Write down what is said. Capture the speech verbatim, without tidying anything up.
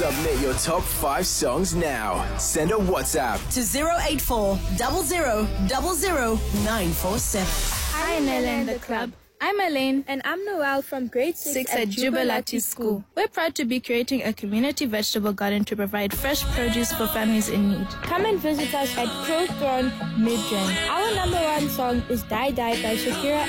Submit your top five songs now. Send a WhatsApp to zero eight four zero zero zero zero nine four seven. Hi, Nella and the club. I'm Elaine. And I'm Noelle from grade six, six at, at Jubilati School. We're proud to be creating a community vegetable garden to provide fresh produce for families in need. Come and visit us at Crowthorne Midrand. Our number one song is Die Die by Shakira